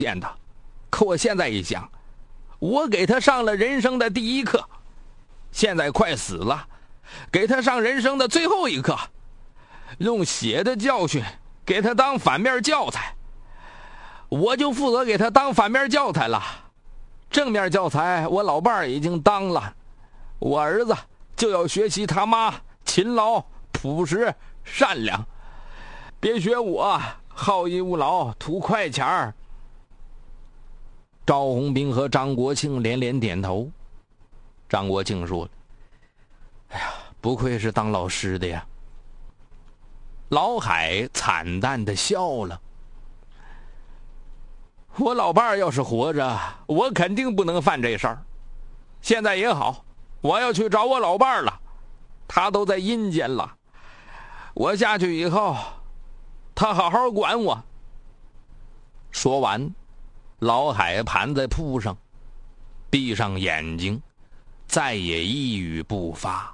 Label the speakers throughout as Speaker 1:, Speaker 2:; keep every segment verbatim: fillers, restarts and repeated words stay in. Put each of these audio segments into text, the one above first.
Speaker 1: 厌的。可我现在一想，我给他上了人生的第一课，现在快死了，给他上人生的最后一课，用血的教训给他当反面教材，我就负责给他当反面教材了。正面教材我老伴儿已经当了，我儿子就要学习他妈勤劳、朴实、善良，别学我好逸恶劳、图快钱儿。赵红兵和张国庆连连点头。张国庆说：“哎呀，不愧是当老师的呀。”老海惨淡地笑了。我老伴儿要是活着，我肯定不能犯这事儿。现在也好，我要去找我老伴儿了，他都在阴间了。我下去以后，他好好管我。说完，老海盘在铺上，闭上眼睛，再也一语不发。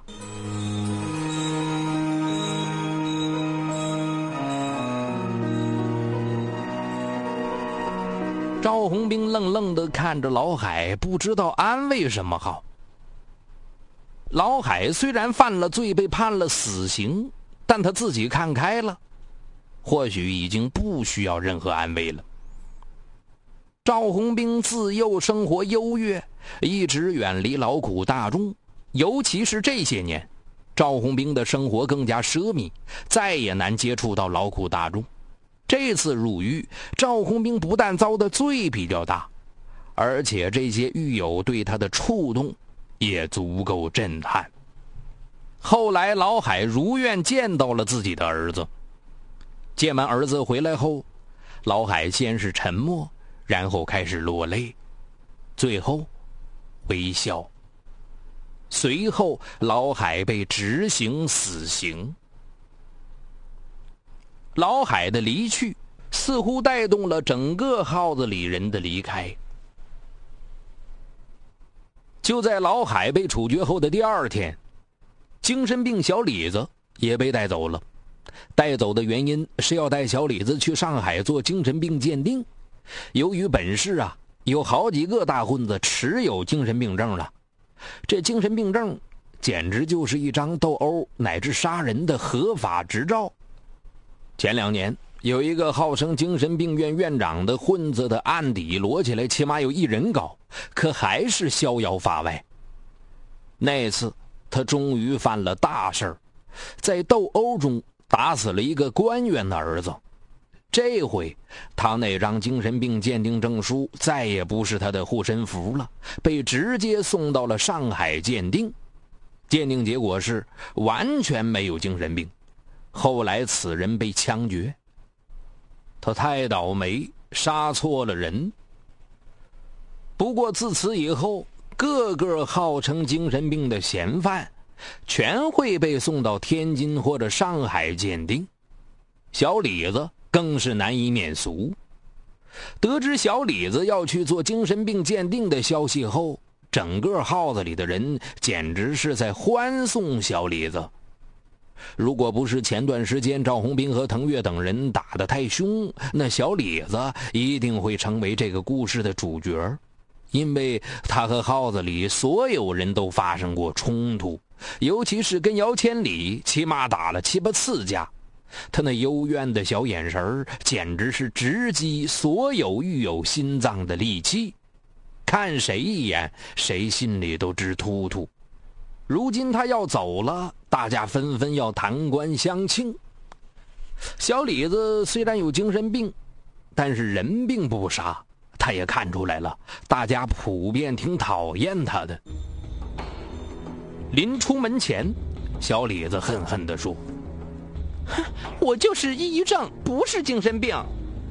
Speaker 1: 赵红兵愣愣地看着老海，不知道安慰什么好。老海虽然犯了罪，被判了死刑，但他自己看开了，或许已经不需要任何安慰了。赵红兵自幼生活优越，一直远离劳苦大众，尤其是这些年，赵红兵的生活更加奢靡，再也难接触到劳苦大众。这次入狱，赵红兵不但遭的罪比较大，而且这些狱友对他的触动也足够震撼。后来老海如愿见到了自己的儿子，见完儿子回来后，老海先是沉默，然后开始落泪，最后微笑。随后老海被执行死刑。老海的离去似乎带动了整个号子里人的离开。就在老海被处决后的第二天，精神病小李子也被带走了。带走的原因是要带小李子去上海做精神病鉴定。由于本市啊有好几个大混子持有精神病证了，这精神病证简直就是一张斗殴乃至杀人的合法执照。前两年有一个号称精神病院院长的混子的案底摞起来起码有一人高，可还是逍遥法外。那次他终于犯了大事儿，在斗殴中打死了一个官员的儿子。这回他那张精神病鉴定证书再也不是他的护身符了，被直接送到了上海鉴定。鉴定结果是完全没有精神病。后来此人被枪决。他太倒霉，杀错了人。不过自此以后，个个号称精神病的嫌犯全会被送到天津或者上海鉴定。小李子更是难以免俗。得知小李子要去做精神病鉴定的消息后，整个号子里的人简直是在欢送小李子。如果不是前段时间赵红兵和腾越等人打得太凶，那小李子一定会成为这个故事的主角，因为他和号子里所有人都发生过冲突，尤其是跟姚千里起码打了七八次架。他那幽怨的小眼神简直是直击所有狱友心脏的利器，看谁一眼谁心里都直突突。如今他要走了，大家纷纷要弹冠相庆。小李子虽然有精神病，但是人并不傻，他也看出来了，大家普遍挺讨厌他的。临出门前，小李子恨恨地说：“哼，我就是抑郁症，不是精神病。”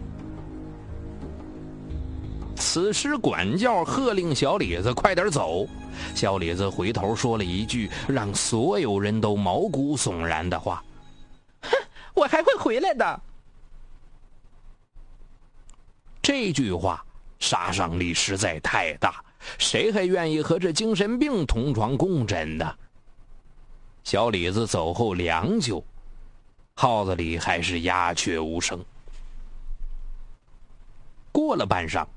Speaker 1: 此时管教喝令小李子快点走。小李子回头说了一句让所有人都毛骨悚然的话：“哼，我还会回来的。”这句话杀伤力实在太大，谁还愿意和这精神病同床共枕呢？小李子走后良久，号子里还是鸦雀无声。过坐了半晌。